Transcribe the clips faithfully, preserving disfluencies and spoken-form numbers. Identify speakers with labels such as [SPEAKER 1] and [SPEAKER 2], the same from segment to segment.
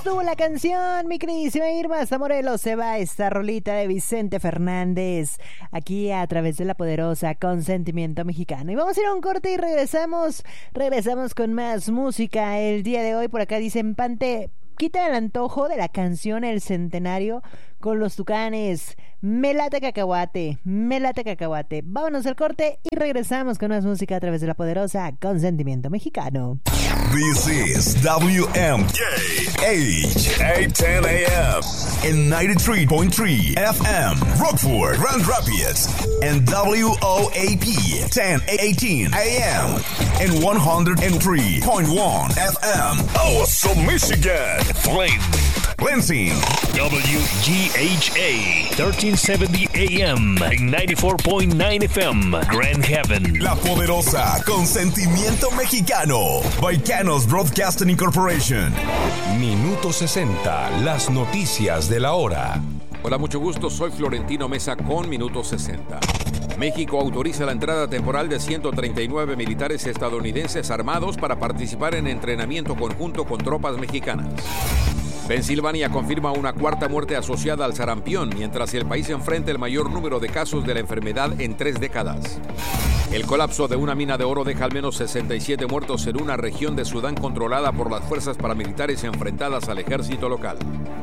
[SPEAKER 1] estuvo la canción, mi queridísima Irma? Hasta Morelos se va esta rolita de Vicente Fernández, aquí a través de la poderosa Consentimiento Mexicano. Y vamos a ir a un corte y regresamos, regresamos con más música el día de hoy. Por acá dicen, Pante, quita el antojo de la canción El Centenario con los Tucanes. Me late cacahuate, me late cacahuate. Vámonos al corte y regresamos con más música a través de la poderosa Consentimiento Mexicano.
[SPEAKER 2] This is W M K H eight ten A M and ninety-three point three F M Rockford, Grand Rapids, and W O A P ten eighteen A M and one oh three point one F M Awesome Michigan, Flint, Lansing,
[SPEAKER 3] W G H A thirteen seventy A M and ninety-four point nine F M Grand Haven.
[SPEAKER 2] La poderosa Consentimiento Mexicano, Vaicanos Broadcasting Incorporation.
[SPEAKER 4] Minuto sesenta, las noticias de la hora.
[SPEAKER 5] Hola, mucho gusto, soy Florentino Mesa con Minuto sesenta. México autoriza la entrada temporal de ciento treinta y nueve militares estadounidenses armados para participar en entrenamiento conjunto con tropas mexicanas. Pensilvania confirma una cuarta muerte asociada al sarampión, mientras el país enfrenta el mayor número de casos de la enfermedad en tres décadas. El colapso de una mina de oro deja al menos sesenta y siete muertos en una región de Sudán controlada por las fuerzas paramilitares enfrentadas al ejército local.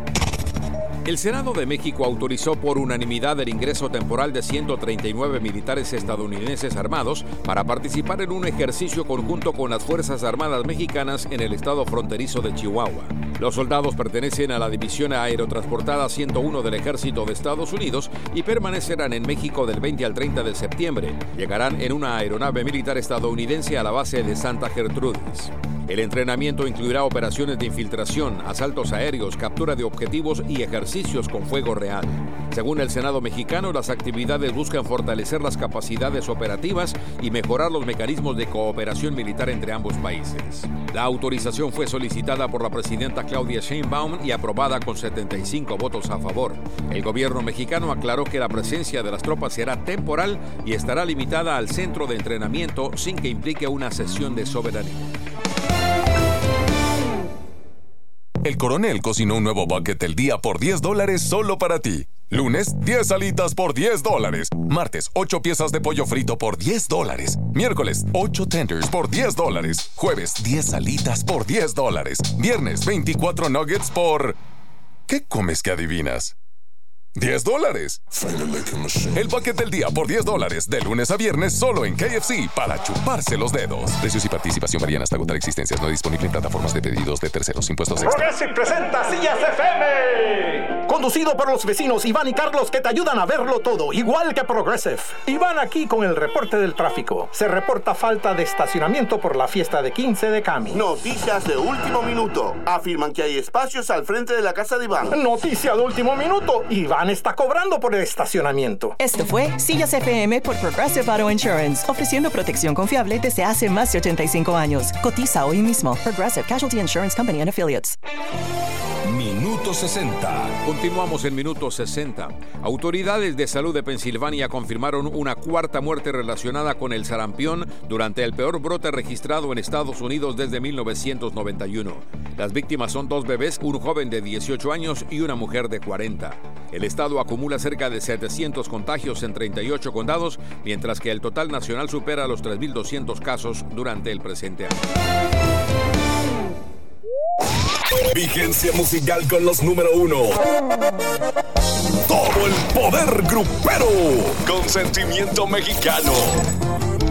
[SPEAKER 5] El Senado de México autorizó por unanimidad el ingreso temporal de ciento treinta y nueve militares estadounidenses armados para participar en un ejercicio conjunto con las Fuerzas Armadas Mexicanas en el estado fronterizo de Chihuahua. Los soldados pertenecen a la División Aerotransportada ciento uno del Ejército de Estados Unidos y permanecerán en México del veinte al treinta de septiembre. Llegarán en una aeronave militar estadounidense a la base de Santa Gertrudis. El entrenamiento incluirá operaciones de infiltración, asaltos aéreos, captura de objetivos y ejercicios con fuego real. Según el Senado mexicano, las actividades buscan fortalecer las capacidades operativas y mejorar los mecanismos de cooperación militar entre ambos países. La autorización fue solicitada por la presidenta Claudia Sheinbaum y aprobada con setenta y cinco votos a favor. El gobierno mexicano aclaró que la presencia de las tropas será temporal y estará limitada al centro de entrenamiento sin que implique una cesión de soberanía.
[SPEAKER 4] El Coronel cocinó un nuevo bucket del día por diez dólares solo para ti. Lunes, diez alitas por diez dólares. Martes, ocho piezas de pollo frito por diez dólares. Miércoles, ocho tenders por diez dólares. Jueves, diez alitas por diez dólares. Viernes, veinticuatro nuggets por... ¿Qué comes que adivinas? diez dólares. El bucket del día por diez dólares, de lunes a viernes, solo en K F C, para chuparse los dedos. Precios y participación varían hasta agotar existencias. No disponible en plataformas de pedidos de terceros. Impuestos extra.
[SPEAKER 6] Progressive presenta Sillas F M. Conducido por los vecinos Iván y Carlos, que te ayudan a verlo todo, igual que Progressive. Iván aquí con el reporte del tráfico. Se reporta falta de estacionamiento por la fiesta de quince de Cami.
[SPEAKER 7] Noticias de último minuto. Afirman que hay espacios al frente de la casa de Iván.
[SPEAKER 6] Noticia de último minuto. Iván está cobrando por el estacionamiento.
[SPEAKER 8] Esto fue Sillas F M por Progressive Auto Insurance, ofreciendo protección confiable desde hace más de ochenta y cinco años. Cotiza hoy mismo. Progressive Casualty Insurance Company and Affiliates.
[SPEAKER 4] Minuto sesenta.
[SPEAKER 5] Continuamos en Minuto sesenta. Autoridades de salud de Pensilvania confirmaron una cuarta muerte relacionada con el sarampión durante el peor brote registrado en Estados Unidos desde mil novecientos noventa y uno. Las víctimas son dos bebés, un joven de dieciocho años y una mujer de cuarenta. El estado acumula cerca de setecientos contagios en treinta y ocho condados, mientras que el total nacional supera los tres mil doscientos casos durante el presente año.
[SPEAKER 2] Vigencia musical con los número uno. Todo el poder grupero. Consentimiento Mexicano.